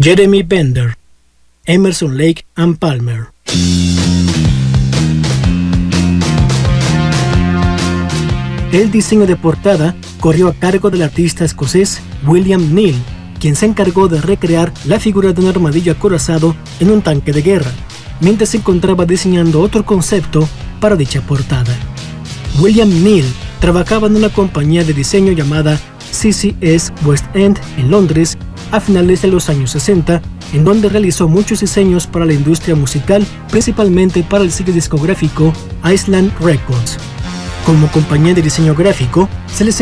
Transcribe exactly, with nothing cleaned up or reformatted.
Jeremy Bender, Emerson, Lake and Palmer. El diseño de portada corrió a cargo del artista escocés William Neal, quien se encargó de recrear la figura de un armadillo acorazado en un tanque de guerra, mientras se encontraba diseñando otro concepto para dicha portada. William Neal trabajaba en una compañía de diseño llamada C C S West End en Londres a finales de los años sesenta, en donde realizó muchos diseños para la industria musical, principalmente para el sello discográfico Island Records. Como compañía de diseño gráfico, se les